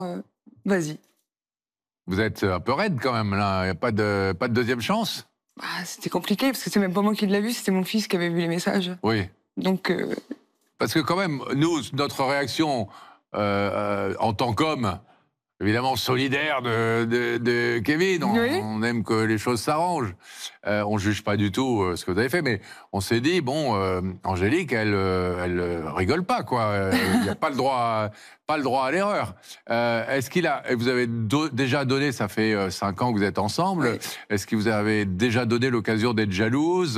Vas-y. Vous êtes un peu raide quand même, là. Il n'y a pas de deuxième chance? Bah, c'était compliqué, parce que c'est même pas moi qui l'ai vu, c'était mon fils qui avait vu les messages. Oui. Donc... Parce que quand même, nous, notre réaction en tant qu'homme, évidemment solidaire de Kevin, on aime que les choses s'arrangent. On ne juge pas du tout ce que vous avez fait, mais on s'est dit, bon, Angélique, elle rigole pas, quoi. Il n'y a pas le droit à l'erreur. Est-ce qu'il a... Vous avez déjà donné, ça fait 5 ans que vous êtes ensemble, oui. Est-ce que vous avez déjà donné l'occasion d'être jalouse?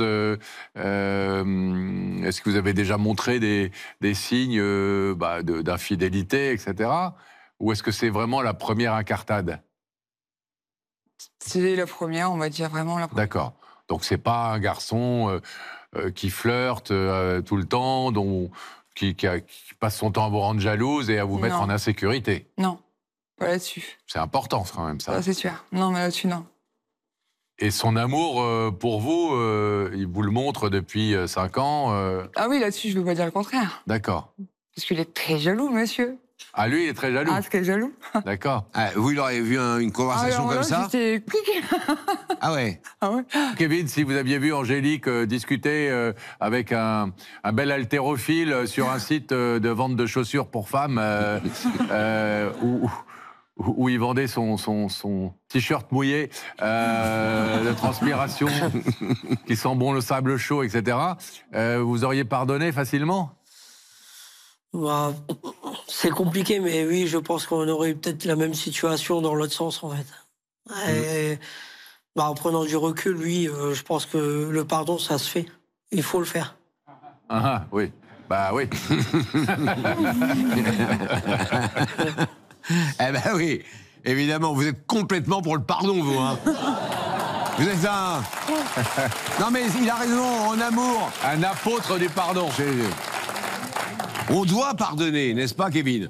Est-ce que vous avez déjà montré des signes d'infidélité, etc.? Ou est-ce que c'est vraiment la première incartade? C'est la première, on va dire vraiment la première. D'accord. Donc c'est pas un garçon qui flirte tout le temps, qui passe son temps à vous rendre jalouse et à vous mettre en insécurité? Non, pas là-dessus. C'est important quand même, ça. C'est sûr. Non, mais là-dessus, non. Et son amour pour vous, il vous le montre depuis 5 ans Ah oui, là-dessus, je ne veux pas dire le contraire. D'accord. Parce qu'il est très jaloux, monsieur. Ah, lui, il est très jaloux? Ah, très jaloux. D'accord. Ah, vous, il aurait vu une conversation comme ça? Ah ouais. Ah ouais. Kevin, si vous aviez vu Angélique discuter avec un bel haltérophile sur un site de vente de chaussures pour femmes, où il vendait son t-shirt mouillé de transpiration, qui sent bon le sable chaud, etc., vous auriez pardonné facilement? Bah, c'est compliqué, mais oui, je pense qu'on aurait eu peut-être la même situation dans l'autre sens, en fait. Et, en prenant du recul, oui, je pense que le pardon, ça se fait. Il faut le faire. Ah, oui. Bah oui. Eh ben oui, évidemment, vous êtes complètement pour le pardon, vous. Hein. Vous êtes un... Non mais il a raison, en amour. Un apôtre du pardon. On doit pardonner, n'est-ce pas, Kevin?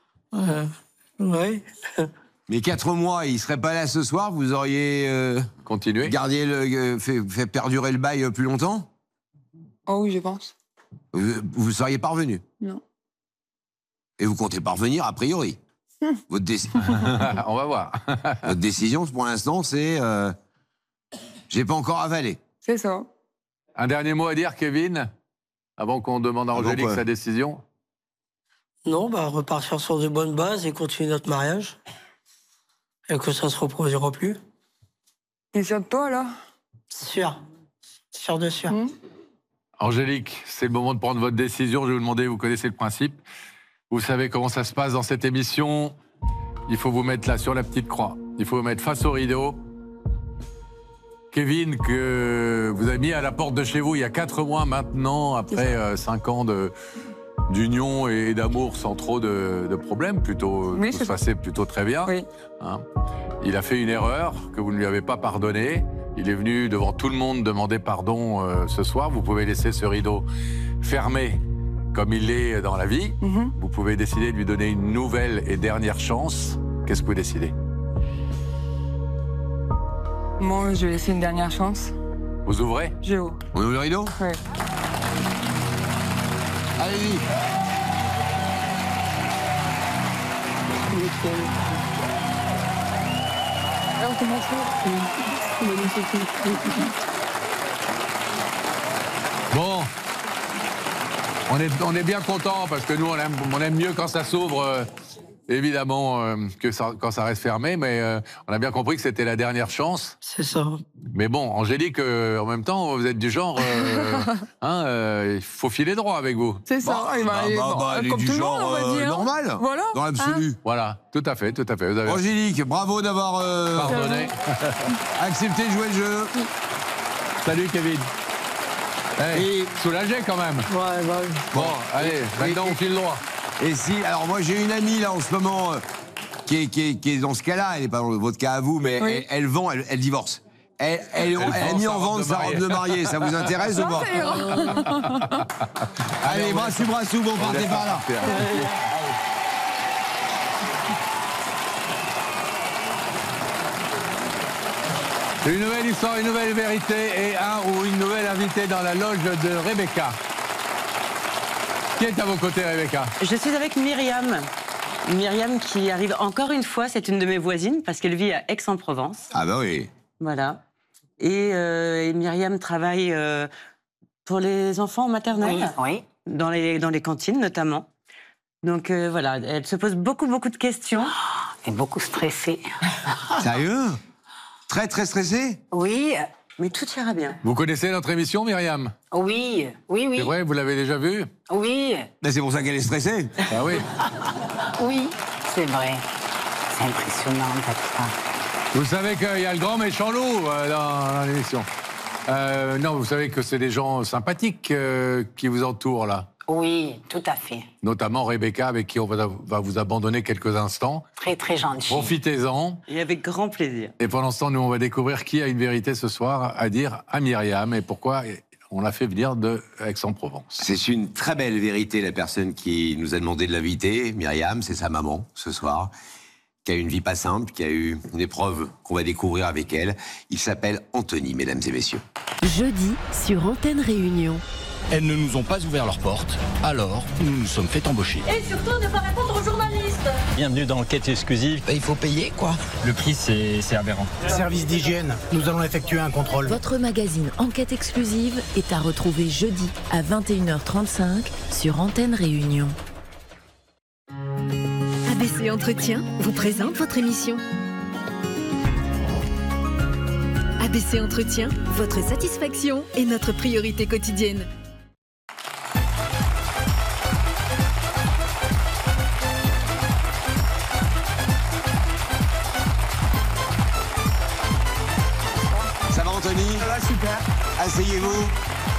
Oui. Mais 4 mois, il serait pas là ce soir, vous auriez... Continué? Fait perdurer le bail plus longtemps? Oh oui, je pense. Vous seriez pas revenu? Non. Et vous comptez pas revenir, a priori? Votre décision... On va voir. Votre décision, pour l'instant, c'est... J'ai pas encore avalé. C'est ça. Un dernier mot à dire, Kevin, avant qu'on demande à Angélique sa décision? Non, repartir sur de bonnes bases et continuer notre mariage. Et que ça se reproduira plus. T'es sûr de toi, là? Sûr. Sûr de sûr. Angélique, c'est le moment de prendre votre décision. Je vais vous demander, vous connaissez le principe. Vous savez comment ça se passe dans cette émission. Il faut vous mettre là sur la petite croix. Il faut vous mettre face au rideau. Kevin, que vous avez mis à la porte de chez vous il y a 4 mois maintenant, après 5 ans d'union et d'amour sans trop de problèmes, plutôt, oui, tout se passait plutôt très bien. Oui. Hein. Il a fait une erreur que vous ne lui avez pas pardonnée. Il est venu devant tout le monde demander pardon ce soir. Vous pouvez laisser ce rideau fermé comme il est dans la vie. Vous pouvez décider de lui donner une nouvelle et dernière chance. Qu'est-ce que vous décidez? Moi, je vais laisser une dernière chance. Vous ouvrez? Je ouvre. On ouvre le rideau? Oui. Allez-y. Alors, on commence. Bon, on est bien content parce que nous on aime mieux quand ça s'ouvre, évidemment, que quand ça reste fermé, mais on a bien compris que c'était la dernière chance. C'est ça. Mais bon, Angélique, en même temps, vous êtes du genre, il faut filer droit avec vous. C'est ça. Elle est comme du tout le genre monde, on va dire. normal. Voilà. Dans l'absolu. Voilà, tout à fait, tout à fait. Vous avez Angélique, bravo d'avoir pardonné. accepté de jouer le jeu. Salut Kevin. Hey, soulagé quand même. Ouais, oui. Bon, allez, maintenant on file droit. Et si, alors moi j'ai une amie là en ce moment qui est dans ce cas-là, elle n'est pas dans votre cas à vous, mais elle vend, elle divorce. Elle a mis en vente sa robe de mariée, ça vous intéresse ou pas? Allez, brassou, bon, partez par là. Une nouvelle histoire, une nouvelle vérité et un ou une nouvelle invitée dans la loge de Rebecca. Qui est à vos côtés, Rebecca? Je suis avec Myriam. Myriam qui arrive encore une fois, c'est une de mes voisines parce qu'elle vit à Aix-en-Provence. Ah bah oui. Voilà. Et Myriam travaille pour les enfants maternels, Oui. dans les cantines notamment. Donc voilà, elle se pose beaucoup de questions. Elle est beaucoup stressée. Sérieux? Très très stressé? Oui, Mais tout ira bien. Vous connaissez notre émission, Myriam? oui. C'est vrai, vous l'avez déjà vue? Oui, Ben, c'est pour ça qu'elle est stressée. Ah oui. oui, c'est vrai. C'est impressionnant, ça. Vous savez qu'il y a le grand méchant loup dans l'émission. Non, vous savez que c'est des gens sympathiques qui vous entourent, là. Oui, tout à fait. Notamment Rebecca, avec qui on va vous abandonner quelques instants. Très, très gentil. Profitez-en. Et avec grand plaisir. Et pendant ce temps, nous, on va découvrir qui a une vérité ce soir à dire à Myriam et pourquoi on l'a fait venir de Aix-en-Provence. C'est une très belle vérité, la personne qui nous a demandé de l'inviter. Myriam, c'est sa maman, ce soir, qui a eu une vie pas simple, qui a eu une épreuve qu'on va découvrir avec elle. Il s'appelle Anthony, mesdames et messieurs. Jeudi, sur Antenne Réunion. Elles ne nous ont pas ouvert leurs portes, alors nous nous sommes fait embaucher. Et surtout, ne pas répondre aux journalistes. Bienvenue dans Enquête exclusive. Il faut payer, quoi. Le prix, c'est aberrant. Service d'hygiène, nous allons effectuer un contrôle. Votre magazine Enquête exclusive est à retrouver jeudi à 21h35 sur Antenne Réunion. ABC Entretien vous présente votre émission. ABC Entretien, votre satisfaction est notre priorité quotidienne. Ça va, Anthony? Ça va, super. Asseyez-vous.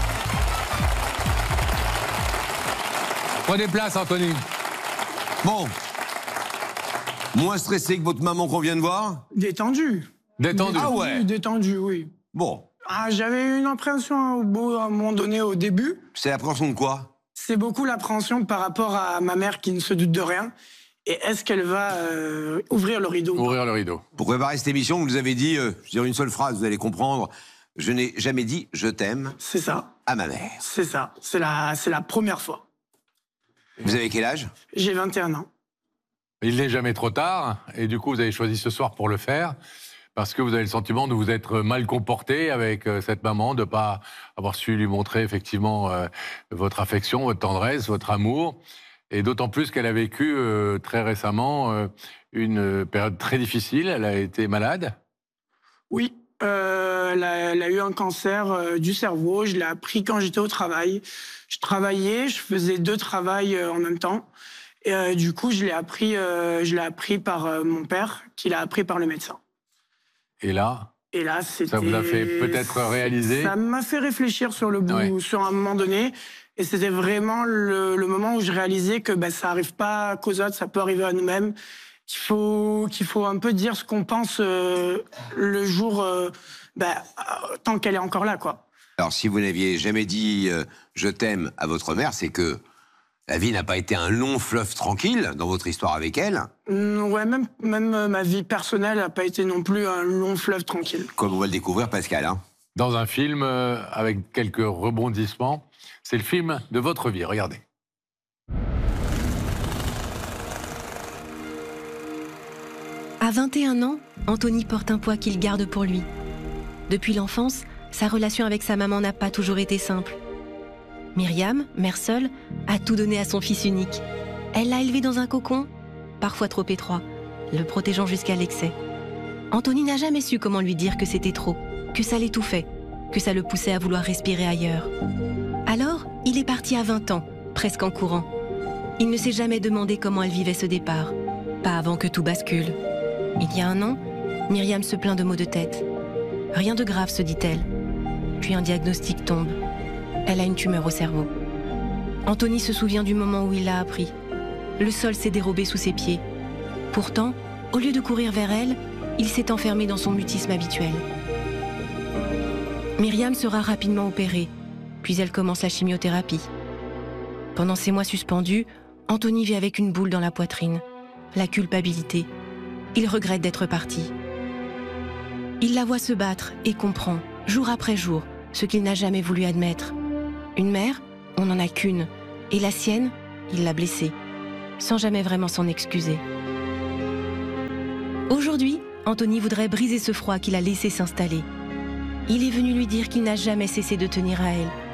Prenez place, Anthony. Bon. Moins stressé que votre maman qu'on vient de voir? Détendu. Détendu. Ah ouais. Détendu, oui. Bon. Ah, j'avais une appréhension à un moment donné au début. C'est l'appréhension de quoi? C'est beaucoup l'appréhension par rapport à ma mère qui ne se doute de rien. Et est-ce qu'elle va ouvrir le rideau? Ouvrir le rideau. Pour préparer cette émission, vous nous avez dit, je vais dire une seule phrase, vous allez comprendre. Je n'ai jamais dit « je t'aime » C'est ça. à ma mère. C'est ça. C'est la première fois. Vous avez quel âge? J'ai 21 ans. Il n'est jamais trop tard, et du coup, vous avez choisi ce soir pour le faire, parce que vous avez le sentiment de vous être mal comporté avec cette maman, de ne pas avoir su lui montrer effectivement votre affection, votre tendresse, votre amour, et d'autant plus qu'elle a vécu très récemment une période très difficile, elle a été malade. Oui. Elle a eu un cancer du cerveau. Je l'ai appris quand j'étais au travail. Je travaillais, je faisais 2 travails en même temps. Et du coup, je l'ai appris par mon père, qui l'a appris par le médecin. Et là, c'était... Ça vous a fait peut-être réaliser? Ça m'a fait réfléchir sur le bout, ouais. Sur un moment donné. Et c'était vraiment le moment où je réalisais que ça n'arrive pas qu'aux autres, ça peut arriver à nous-mêmes. Qu'il faut un peu dire ce qu'on pense le jour, tant qu'elle est encore là, quoi. Alors, si vous n'aviez jamais dit « je t'aime » à votre mère, c'est que la vie n'a pas été un long fleuve tranquille dans votre histoire avec elle. Ouais, même ma vie personnelle n'a pas été non plus un long fleuve tranquille. Comme on va le découvrir, Pascal. Hein. Dans un film avec quelques rebondissements, c'est le film de votre vie, regardez. À 21 ans, Anthony porte un poids qu'il garde pour lui. Depuis l'enfance, sa relation avec sa maman n'a pas toujours été simple. Myriam, mère seule, a tout donné à son fils unique. Elle l'a élevé dans un cocon, parfois trop étroit, le protégeant jusqu'à l'excès. Anthony n'a jamais su comment lui dire que c'était trop, que ça l'étouffait, que ça le poussait à vouloir respirer ailleurs. Alors, il est parti à 20 ans, presque en courant. Il ne s'est jamais demandé comment elle vivait ce départ, pas avant que tout bascule. Il y a 1 an, Myriam se plaint de maux de tête. Rien de grave, se dit-elle. Puis un diagnostic tombe. Elle a une tumeur au cerveau. Anthony se souvient du moment où il l'a appris. Le sol s'est dérobé sous ses pieds. Pourtant, au lieu de courir vers elle, il s'est enfermé dans son mutisme habituel. Myriam sera rapidement opérée, puis elle commence la chimiothérapie. Pendant ces mois suspendus, Anthony vit avec une boule dans la poitrine, la culpabilité. Il regrette d'être parti. Il la voit se battre et comprend, jour après jour, ce qu'il n'a jamais voulu admettre. Une mère, on n'en a qu'une, et la sienne, il l'a blessée. sans jamais vraiment s'en excuser. Aujourd'hui, Anthony voudrait briser ce froid qu'il a laissé s'installer. Il est venu lui dire qu'il n'a jamais cessé de tenir à elle,